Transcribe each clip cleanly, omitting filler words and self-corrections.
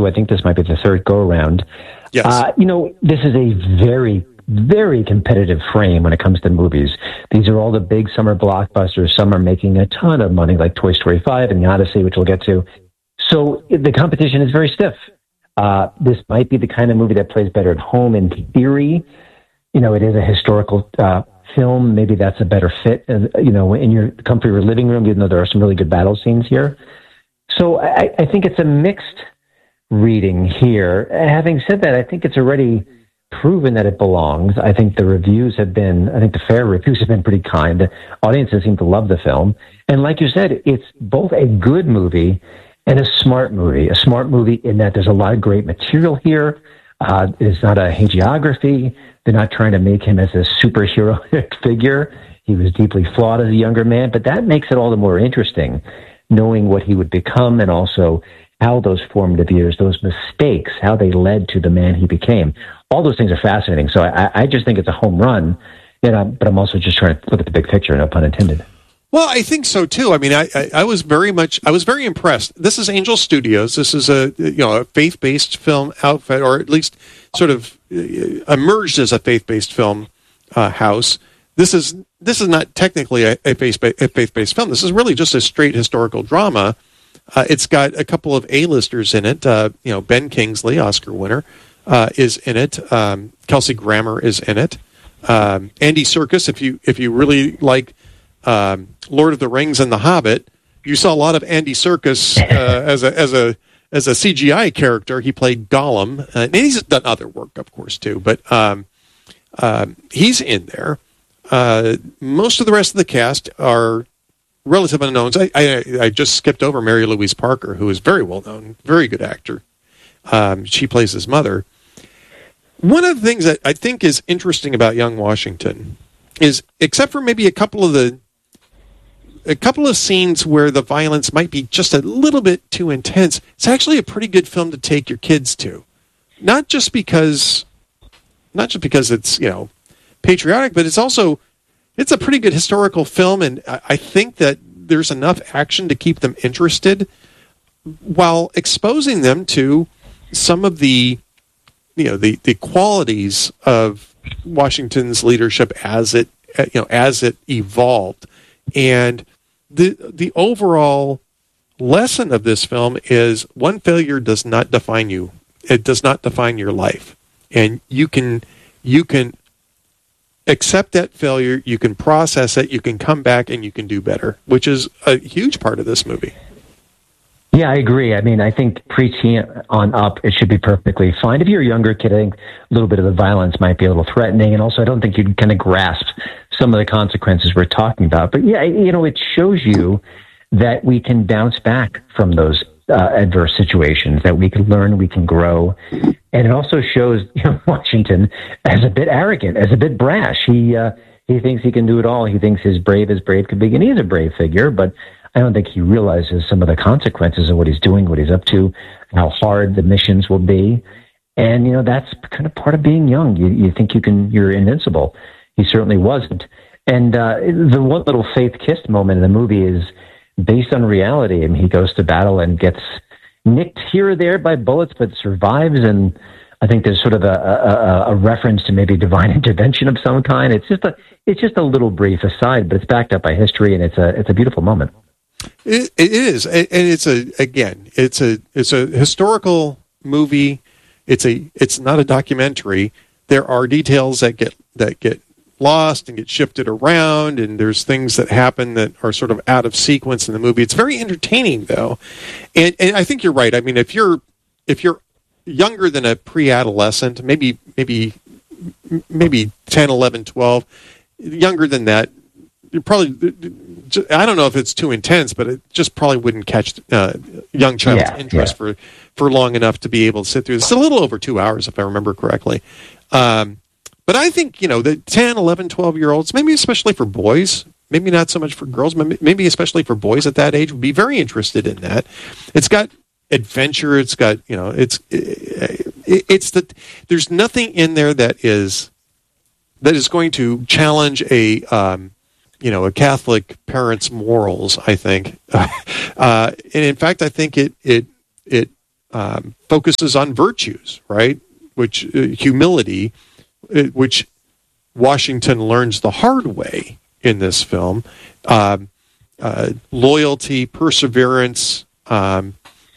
I think this might be the third go-around. Yes. This is a very, very competitive frame when it comes to movies. These are all the big summer blockbusters. Some are making a ton of money, like Toy Story 5 and The Odyssey, which we'll get to. So the competition is very stiff. This might be the kind of movie that plays better at home in theory. It is a historical film. Maybe that's a better fit, in your comfy living room, even though there are some really good battle scenes here. So I think it's a mixed reading here. Having said that, I think it's already proven that it belongs. I think the fair reviews have been pretty kind. The audiences seem to love the film. And like you said, it's both a good movie and a smart movie. A smart movie in that there's a lot of great material here. It's not a hagiography. They're not trying to make him as a superhero figure. He was deeply flawed as a younger man, but that makes it all the more interesting, knowing what he would become and also how those formative years, those mistakes, how they led to the man he became. All those things are fascinating. So I just think it's a home run, but I'm also just trying to look at the big picture, no pun intended. Well, I think so too. I mean, I was very impressed. This is Angel Studios. This is a faith-based film outfit, or at least sort of emerged as a faith-based film house. This is not technically a faith-based film. This is really just a straight historical drama. It's got a couple of A-listers in it. Ben Kingsley, Oscar winner, is in it. Kelsey Grammer is in it. Andy Serkis, if you really like Lord of the Rings and The Hobbit, you saw a lot of Andy Serkis as a CGI character. He played Gollum, and he's done other work, of course, too. But he's in there. Most of the rest of the cast are relative unknowns. I just skipped over Mary Louise Parker, who is very well known, very good actor. She plays his mother. One of the things that I think is interesting about Young Washington is, except for maybe a couple of scenes where the violence might be just a little bit too intense, it's actually a pretty good film to take your kids to. Not just because it's, patriotic, but it's a pretty good historical film, and I think that there's enough action to keep them interested while exposing them to some of the qualities of Washington's leadership as it evolved. And the overall lesson of this film is one failure does not define you. It does not define your life. And you can accept that failure, you can process it, you can come back, and you can do better, which is a huge part of this movie. Yeah, I agree. I mean, I think preteen on up, it should be perfectly fine. If you're a younger kid, I think a little bit of the violence might be a little threatening. And also, I don't think you'd kind of grasp some of the consequences we're talking about. But yeah, it shows you that we can bounce back from those adverse situations, that we can learn, we can grow. And it also shows Washington as a bit arrogant, as a bit brash. He thinks he can do it all. He thinks his brave as brave could be. And he's a brave figure, but I don't think he realizes some of the consequences of what he's doing, what he's up to, how hard the missions will be. And, that's kind of part of being young. You think you're invincible. He certainly wasn't. And the one little faith-kissed moment in the movie is based on reality. I mean, he goes to battle and gets nicked here or there by bullets, but survives. And I think there's sort of a reference to maybe divine intervention of some kind. It's just a little brief aside, but it's backed up by history, and it's a beautiful moment. It is, and it's a historical movie. It's not a documentary. There are details that get lost and get shifted around, and there's things that happen that are sort of out of sequence in the movie. It's very entertaining, though, and I think you're right. I mean, if you're younger than a pre-adolescent, maybe 10, 11, 12, younger than that, you probably, I don't know if it's too intense, but it just probably wouldn't catch young child's interest for long enough to be able to sit through. It's a little over 2 hours, if I remember correctly. But I think, the 10, 11, 12-year-olds, maybe especially for boys, maybe not so much for girls, maybe especially for boys at that age, would be very interested in that. It's got adventure. It's got, there's nothing in there that is going to challenge a Catholic parent's morals, I think. And in fact, I think it focuses on virtues, right? Which humility, which Washington learns the hard way in this film. Loyalty, perseverance, and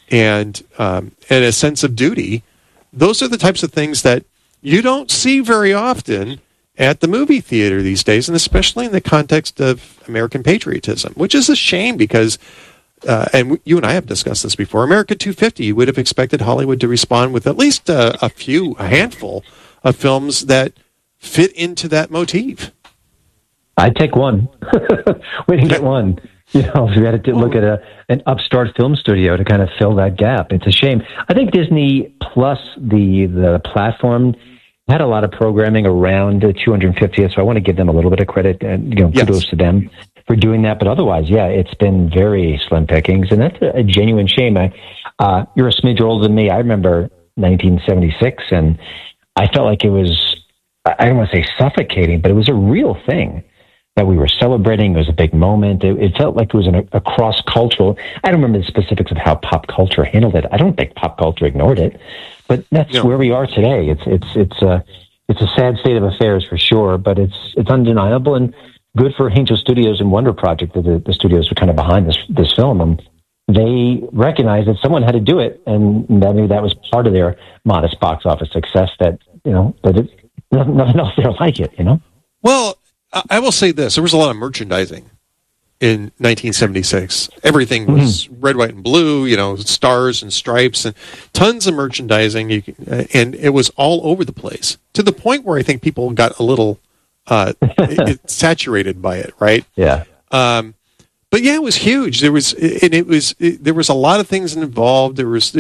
a sense of duty. Those are the types of things that you don't see very often at the movie theater these days, and especially in the context of American patriotism, which is a shame because, and you and I have discussed this before, America 250, you would have expected Hollywood to respond with at least a handful of films that fit into that motif. I'd take one. We didn't get one. We had to look at an upstart film studio to kind of fill that gap. It's a shame. I think Disney Plus, the platform, had a lot of programming around the 250th, so I want to give them a little bit of credit and kudos to them for doing that. But otherwise, it's been very slim pickings, and that's a genuine shame. You're a smidge older than me. I remember 1976, and I felt like it was, I don't want to say suffocating, but it was a real thing that we were celebrating. It was a big moment. It felt like it was a cross-cultural. I don't remember the specifics of how pop culture handled it. I don't think pop culture ignored it, but that's where we are today. It's a sad state of affairs for sure, but it's undeniable and good for Angel Studios and Wonder Project that the studios were kind of behind this film, and they recognized that someone had to do it, and maybe that was part of their modest box office success. That nothing else there like it. Well, I will say this. There was a lot of merchandising in 1976. Everything was red, white, and blue, stars and stripes, and tons of merchandising. And it was all over the place, to the point where I think people got a little saturated by it, right? Yeah. But it was huge. There was a lot of things involved. There was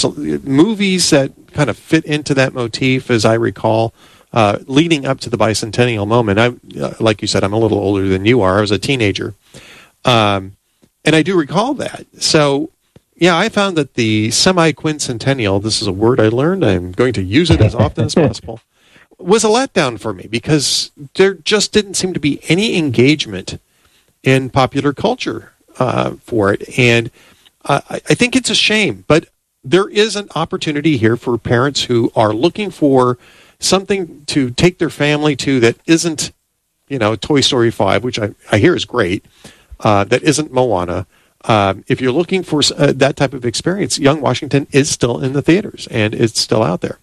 movies that kind of fit into that motif, as I recall. Leading up to the bicentennial moment, like you said, I'm a little older than you are. I was a teenager. And I do recall that. So, I found that the semi-quincentennial, this is a word I learned, I'm going to use it as often as possible, was a letdown for me because there just didn't seem to be any engagement in popular culture for it. And I think it's a shame, but there is an opportunity here for parents who are looking for something to take their family to that isn't, Toy Story 5, which I hear is great, that isn't Moana. If you're looking for that type of experience, Young Washington is still in the theaters, and it's still out there.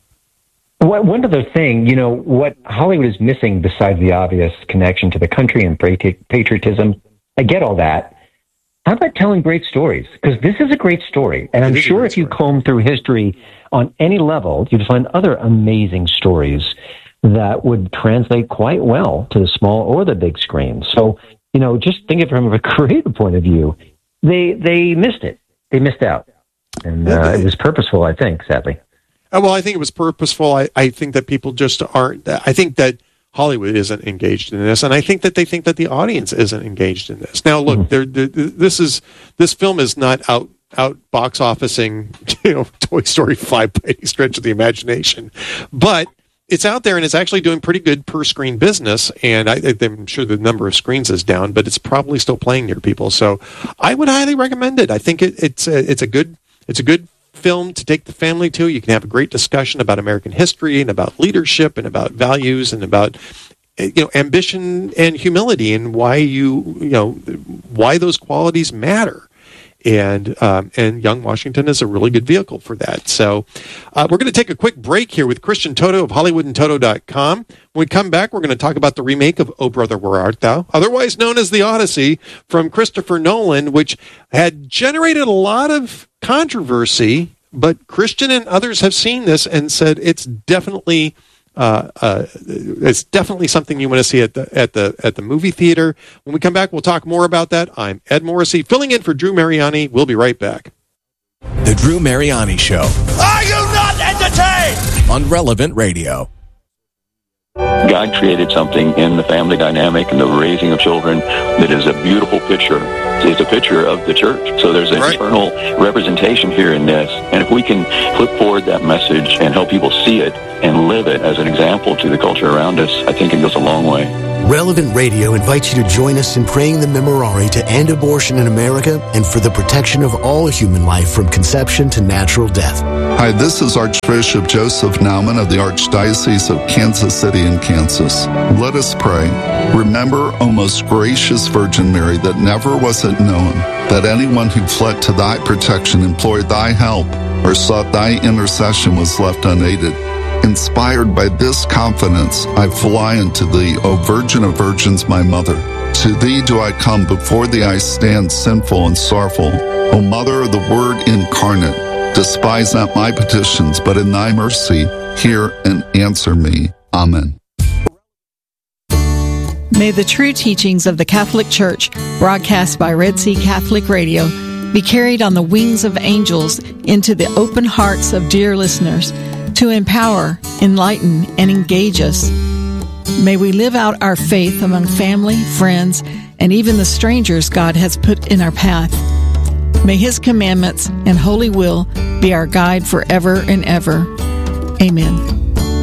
One other thing, what Hollywood is missing besides the obvious connection to the country and patriotism, I get all that. How about telling great stories? Because this is a great story. And I'm sure if you comb through history on any level, you'd find other amazing stories that would translate quite well to the small or the big screen. So, just think of it from a creative point of view. They missed it. They missed out. And it was purposeful, I think, sadly. Well, I think it was purposeful. I think that people just aren't. I think that Hollywood isn't engaged in this, and I think that they think that the audience isn't engaged in this. Now, look, this film is not out box officing, Toy Story 5 by any stretch of the imagination, but it's out there and it's actually doing pretty good per screen business. And I'm sure the number of screens is down, but it's probably still playing near people. So I would highly recommend it. I think it's a good film to take the family to. You can have a great discussion about American history and about leadership and about values and about ambition and humility and why why those qualities matter. And Young Washington is a really good vehicle for that. So we're going to take a quick break here with Christian Toto of HollywoodandToto.com. When we come back, we're going to talk about the remake of Oh Brother, Where Art Thou, otherwise known as The Odyssey, from Christopher Nolan, which had generated a lot of controversy, but Christian and others have seen this and said it's definitely something you want to see at the movie theater. When we come back, we'll talk more about that. I'm Ed Morrissey, filling in for Drew Mariani. We'll be right back. The Drew Mariani Show. Are you not entertained? On Relevant Radio. God created something in the family dynamic and the raising of children that is a beautiful picture is a picture of the church. So there's an eternal representation here in this. And if we can flip forward that message and help people see it and live it as an example to the culture around us, I think it goes a long way. Relevant Radio invites you to join us in praying the Memorare to end abortion in America and for the protection of all human life from conception to natural death. Hi, this is Archbishop Joseph Naumann of the Archdiocese of Kansas City in Kansas. Let us pray. Remember, O most gracious Virgin Mary, that never was it known that anyone who fled to thy protection, implored thy help, or sought thy intercession was left unaided. Inspired by this confidence, I fly unto thee, O Virgin of Virgins, my Mother. To thee do I come, before thee I stand sinful and sorrowful. O Mother of the Word incarnate, despise not my petitions, but in thy mercy hear and answer me. Amen. May the true teachings of the Catholic Church, broadcast by Red Sea Catholic Radio, be carried on the wings of angels into the open hearts of dear listeners, to empower, enlighten, and engage us. May we live out our faith among family, friends, and even the strangers God has put in our path. May His commandments and holy will be our guide forever and ever. Amen.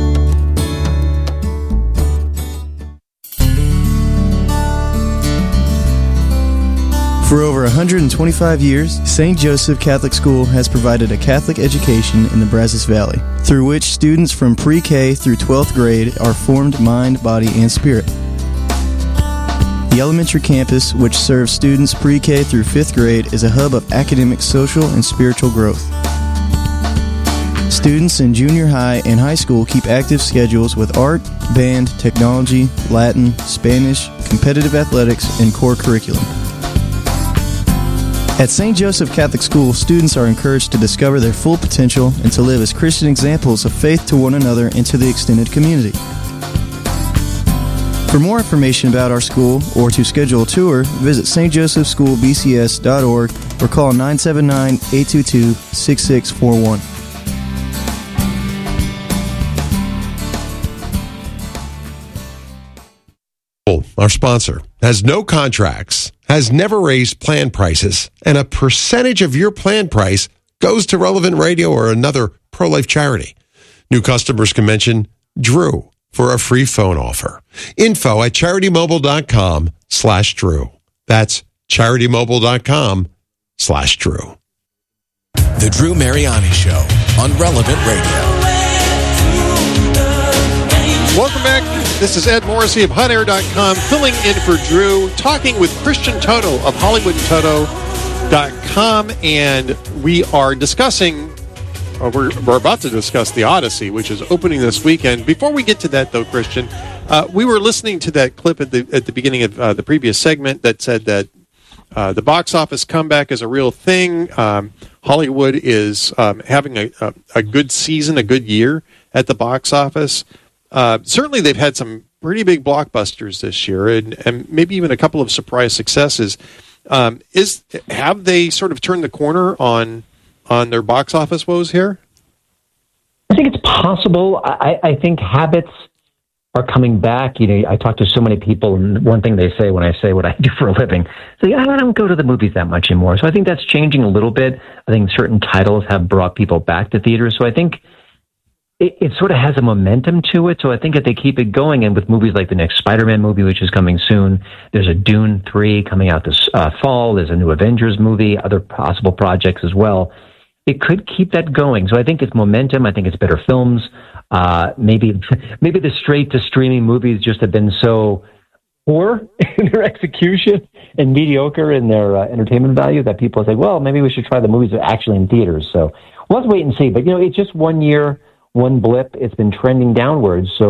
For over 125 years, St. Joseph Catholic School has provided a Catholic education in the Brazos Valley, through which students from pre-K through 12th grade are formed mind, body, and spirit. The elementary campus, which serves students pre-K through 5th grade, is a hub of academic, social, and spiritual growth. Students in junior high and high school keep active schedules with art, band, technology, Latin, Spanish, competitive athletics, and core curriculum. At St. Joseph Catholic School, students are encouraged to discover their full potential and to live as Christian examples of faith to one another and to the extended community. For more information about our school or to schedule a tour, visit stjosephschoolbcs.org or call 979-822-6641. Our sponsor has no contracts, has never raised plan prices, and a percentage of your plan price goes to Relevant Radio or another pro-life charity. New customers can mention Drew for a free phone offer. Info at CharityMobile.com/Drew. That's CharityMobile.com/Drew. The Drew Mariani Show on Relevant Radio. Welcome back. This is Ed Morrissey of HotAir.com, filling in for Drew, talking with Christian Toto of HollywoodandToto.com, and we are discussing, we're about to discuss The Odyssey, which is opening this weekend. Before we get to that, though, Christian, we were listening to that clip at the beginning of the previous segment that said that the box office comeback is a real thing. Hollywood is having a good season, a good year at the box office. Certainly they've had some pretty big blockbusters this year and maybe even a couple of surprise successes. Have they sort of turned the corner on their box office woes here? I think it's possible. I think habits are coming back. You know, I talk to so many people, and one thing they say when I say what I do for a living, say, I don't go to the movies that much anymore. So I think that's changing a little bit. I think certain titles have brought people back to theaters. So I think it sort of has a momentum to it. So I think if they keep it going, and with movies like the next Spider-Man movie, which is coming soon, there's a Dune 3 coming out this fall, there's a new Avengers movie, other possible projects as well, it could keep that going. So I think it's momentum. I think it's better films. Maybe the straight-to-streaming movies just have been so poor in their execution and mediocre in their entertainment value that people say, well, maybe we should try the movies that are actually in theaters. So we'll have to wait and see. But, you know, it's just 1 year, one blip. It's been trending downwards. So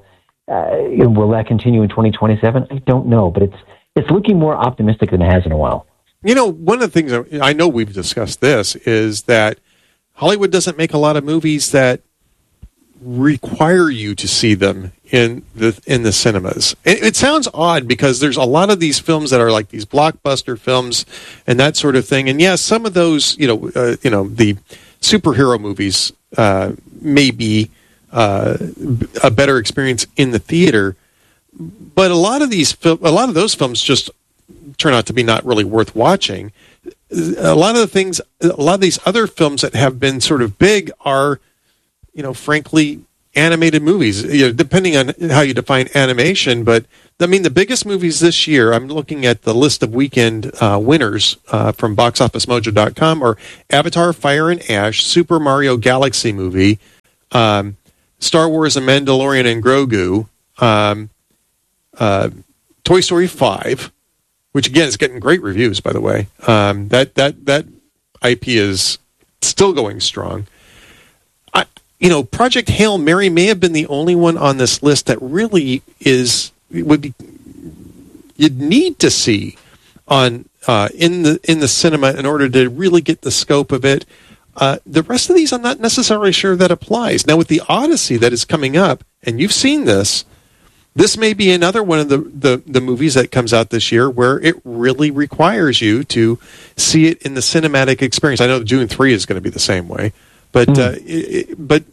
will that continue in 2027? I don't know, but it's looking more optimistic than it has in a while. You know, one of the things I know we've discussed this is that Hollywood doesn't make a lot of movies that require you to see them in the cinemas. It sounds odd because there's a lot of these films that are like these blockbuster films and that sort of thing. And yes, some of those, the superhero movies may be a better experience in the theater, but a lot of those films just turn out to be not really worth watching. A lot of these other films that have been sort of big are, frankly, animated movies, depending on how you define animation. But I mean, the biggest movies this year, I'm looking at the list of weekend winners from BoxOfficeMojo.com, are Avatar, Fire and Ash, Super Mario Galaxy movie, Star Wars: The Mandalorian and Grogu, Toy Story 5, which again is getting great reviews, by the way. That IP is still going strong. Project Hail Mary may have been the only one on this list that really you'd need to see on in the cinema in order to really get the scope of it. The rest of these, I'm not necessarily sure that applies. Now, with the Odyssey that is coming up, and you've seen this may be another one of the movies that comes out this year where it really requires you to see it in the cinematic experience. I know Dune 3 is going to be the same way. But but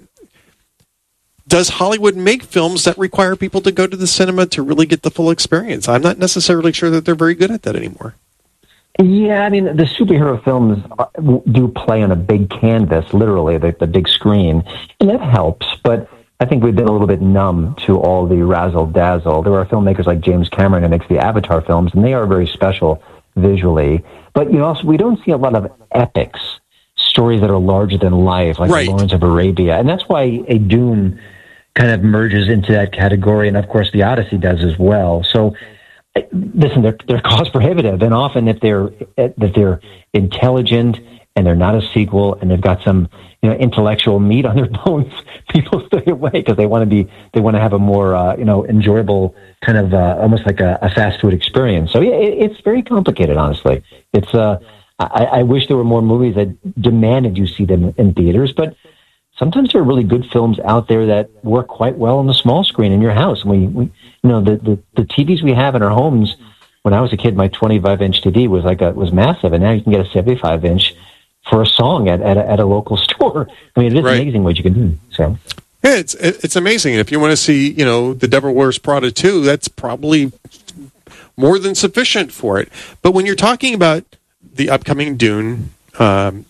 does Hollywood make films that require people to go to the cinema to really get the full experience? I'm not necessarily sure that they're very good at that anymore. Yeah, I mean, the superhero films do play on a big canvas, literally, the big screen, and that helps. But I think we've been a little bit numb to all the razzle-dazzle. There are filmmakers like James Cameron who makes the Avatar films, and they are very special visually. But also, we don't see a lot of epics. Stories that are larger than life, like Lawrence of Arabia. And that's why a Dune kind of merges into that category. And of course, the Odyssey does as well. So listen, they're cost prohibitive. And often if they're intelligent and they're not a sequel and they've got some intellectual meat on their bones, people stay away because they want to have a more enjoyable kind of almost like a fast food experience. So yeah, it's very complicated, honestly. It's I wish there were more movies that demanded you see them in theaters, but sometimes there are really good films out there that work quite well on the small screen in your house. We the TVs we have in our homes. When I was a kid, my 25-inch TV was massive, and now you can get a 75-inch for a song at a local store. I mean, it is amazing what you can do. So. Yeah, it's amazing. And if you want to see, The Devil Wears Prada 2, that's probably more than sufficient for it. But when you're talking about the upcoming Dune 3,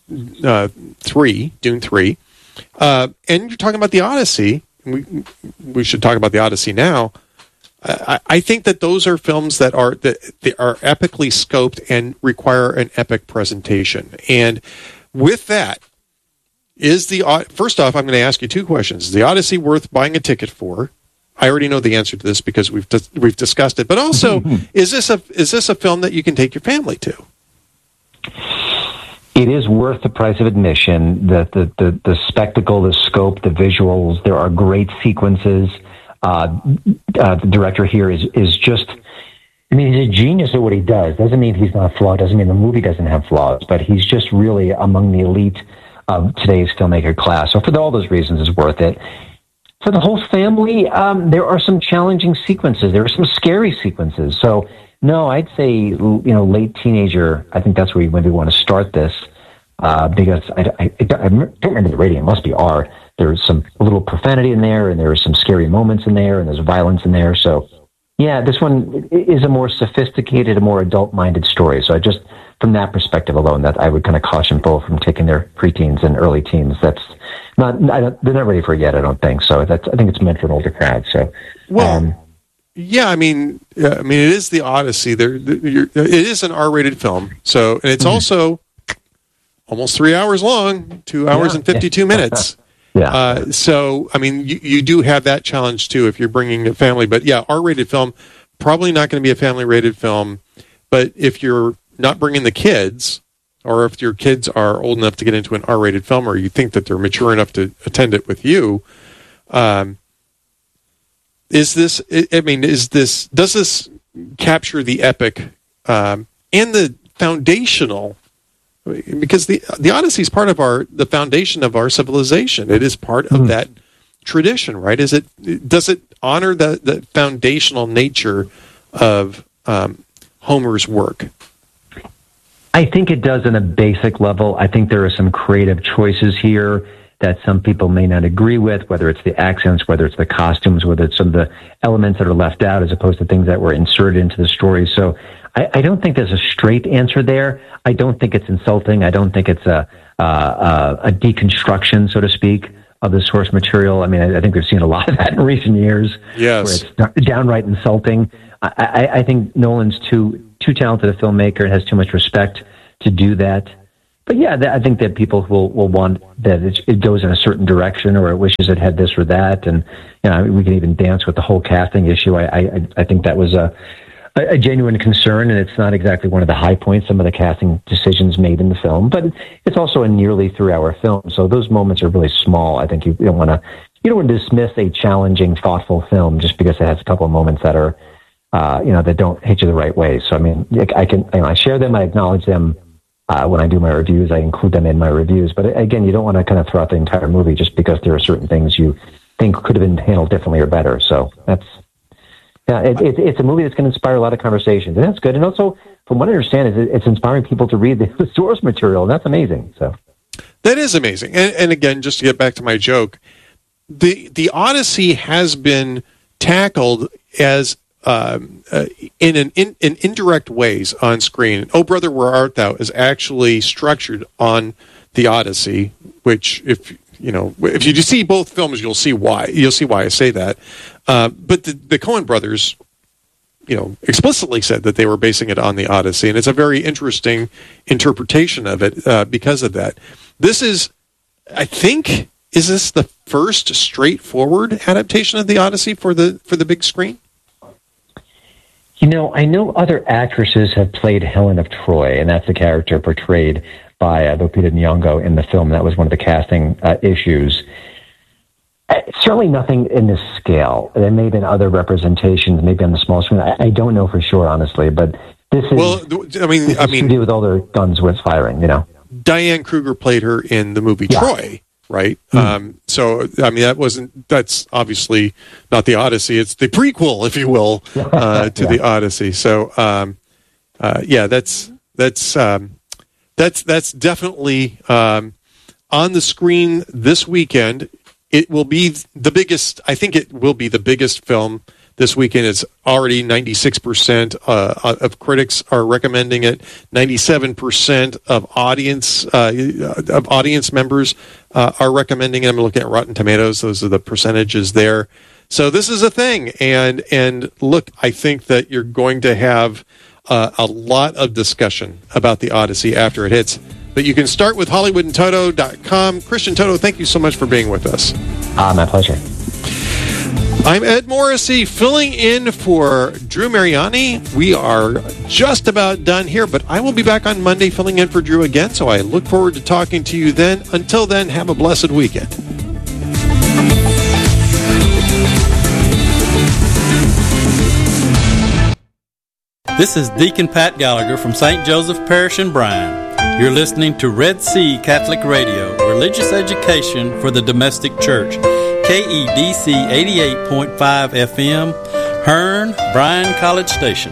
and you're talking about the Odyssey, we should talk about the Odyssey now. I think that those are films that are epically scoped and require an epic presentation. And with that, first off, I'm going to ask you two questions. Is the Odyssey worth buying a ticket for? I already know the answer to this because we've discussed it. But also, is this a film that you can take your family to? It is worth the price of admission. The spectacle, the scope, the visuals. There are great sequences. The director here is just, I mean, he's a genius at what he does. Doesn't mean he's not flawed. Doesn't mean the movie doesn't have flaws, but he's just really among the elite of today's filmmaker class. So for all those reasons, it's worth it. For the whole family, there are some challenging sequences. There are some scary sequences. So no, I'd say, late teenager, I think that's where you maybe want to start this, because I don't remember the rating. It must be R. There's a little profanity in there, and there are some scary moments in there, and there's violence in there. So, yeah, this one is a more sophisticated, a more adult-minded story. So just from that perspective alone, that I would kind of caution people from taking their preteens and early teens. That's they're not ready for it yet, I don't think. So I think it's meant for an older crowd. So, yeah, I mean, it is the Odyssey. It is an R-rated film. So, and it's also almost 3 hours long, 2 hours and 52 minutes. Yeah. So, I mean, you do have that challenge too if you're bringing a family. But yeah, R-rated film, probably not going to be a family-rated film. But if you're not bringing the kids, or if your kids are old enough to get into an R-rated film, or you think that they're mature enough to attend it with you, does this capture the epic and the foundational? Because the Odyssey is part of the foundation of our civilization. It is part of that tradition, right? Does it honor the foundational nature of Homer's work? I think it does on a basic level. I think there are some creative choices here that some people may not agree with, whether it's the accents, whether it's the costumes, whether it's some of the elements that are left out as opposed to things that were inserted into the story. So I don't think there's a straight answer there. I don't think it's insulting. I don't think it's a deconstruction, so to speak, of the source material. I mean, I think we've seen a lot of that in recent years. Yes. Where it's downright insulting. I think Nolan's too talented a filmmaker and has too much respect to do that. But yeah, I think that people will want that it goes in a certain direction, or it wishes it had this or that. And we can even dance with the whole casting issue. I think that was a genuine concern, and it's not exactly one of the high points, some of the casting decisions made in the film, but it's also a nearly 3-hour film, so those moments are really small. I think you don't want to dismiss a challenging, thoughtful film just because it has a couple of moments that are, that don't hit you the right way. So, I mean, I share them, I acknowledge them when I do my reviews, I include them in my reviews, but again, you don't want to kind of throw out the entire movie just because there are certain things you think could have been handled differently or better. So that's... Yeah, it's a movie that's going to inspire a lot of conversations, and that's good. And also, from what I understand, it's inspiring people to read the source material, and that's amazing. So that is amazing. And again, just to get back to my joke, the Odyssey has been tackled as in indirect ways on screen. Oh, Brother, Where Art Thou is actually structured on the Odyssey, which if you just see both films, you'll see why I say that. But the Coen brothers, explicitly said that they were basing it on the Odyssey, and it's a very interesting interpretation of it because of that. This is this the first straightforward adaptation of the Odyssey for the big screen? I know other actresses have played Helen of Troy, and that's the character portrayed by Lupita Nyong'o in the film. That was one of the casting issues. Certainly nothing in this scale. There may have been other representations, maybe on the small screen. I don't know for sure, honestly, but this is... I mean, with all their guns with firing, Diane Kruger played her in the movie Troy, right? Mm-hmm. So, I mean, that's obviously not the Odyssey. It's the prequel, if you will, to the Odyssey. So, that's definitely on the screen this weekend. It will be the biggest. I think it will be the biggest film this weekend. It's already 96% of critics are recommending it. 97% of audience members are recommending it. I'm looking at Rotten Tomatoes; those are the percentages there. So this is a thing, and look, I think that you're going to have a lot of discussion about the Odyssey after it hits. But you can start with HollywoodandToto.com. Christian Toto, thank you so much for being with us. My pleasure. I'm Ed Morrissey, filling in for Drew Mariani. We are just about done here, but I will be back on Monday filling in for Drew again, so I look forward to talking to you then. Until then, have a blessed weekend. This is Deacon Pat Gallagher from St. Joseph Parish in Bryan. You're listening to Red Sea Catholic Radio, religious education for the domestic church. KEDC 88.5 FM, Hearn, Bryan College Station.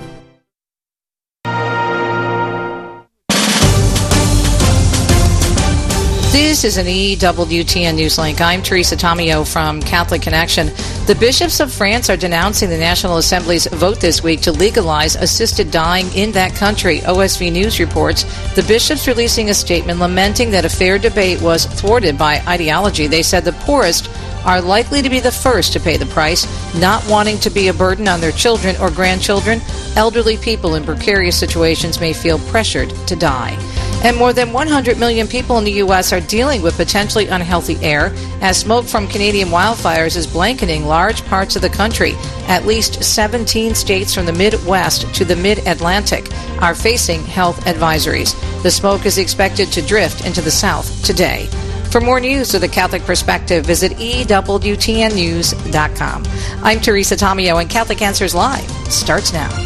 This is an EWTN Newslink. I'm Teresa Tomeo from Catholic Connection. The bishops of France are denouncing the National Assembly's vote this week to legalize assisted dying in that country. OSV News reports the bishops releasing a statement lamenting that a fair debate was thwarted by ideology. They said the poorest are likely to be the first to pay the price, not wanting to be a burden on their children or grandchildren. Elderly people in precarious situations may feel pressured to die. And more than 100 million people in the U.S. are dealing with potentially unhealthy air as smoke from Canadian wildfires is blanketing large parts of the country. At least 17 states from the Midwest to the Mid-Atlantic are facing health advisories. The smoke is expected to drift into the South today. For more news with a Catholic perspective, visit EWTNnews.com. I'm Teresa Tomeo, and Catholic Answers Live starts now.